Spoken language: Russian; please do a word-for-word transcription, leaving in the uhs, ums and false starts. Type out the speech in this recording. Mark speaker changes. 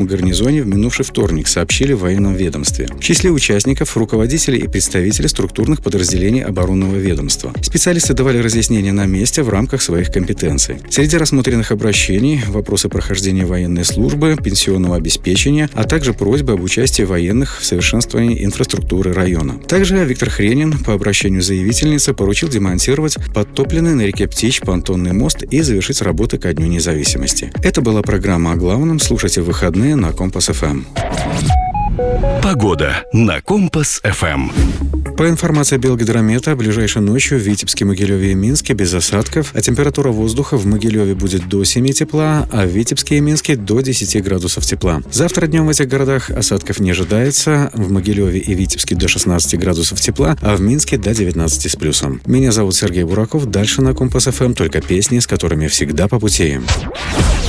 Speaker 1: гарнизоне в минувший вторник, сообщили в военном ведомстве. В числе участников – руководители и представители структурных подразделений оборонного ведомства. Специалисты давали разъяснения на месте в рамках своих компетенций. Среди рассмотренных обращений – вопросы прохождения военной службы, пенсионного обеспечения, а также просьбы об участии военных в совершенствовании инфраструктуры района. Также Виктор Хренин по обращению заявительницы поручил демонтировать подтопленный на реке Птич понтонный мост и завершить работы ко Дню независимости. Это была программа о главном. Слушайте в выходные на Компас-эф эм.
Speaker 2: Погода на Компас-эф эм.
Speaker 1: По информации Белгидромета, ближайшей ночью в Витебске, Могилеве и Минске без осадков, а температура воздуха в Могилеве будет до семи тепла, а в Витебске и Минске до десяти градусов тепла. Завтра днем в этих городах осадков не ожидается. В Могилеве и Витебске до шестнадцати градусов тепла, а в Минске до девятнадцати с плюсом. Меня зовут Сергей Бураков. Дальше на Компас-эф эм только песни, с которыми всегда по пути.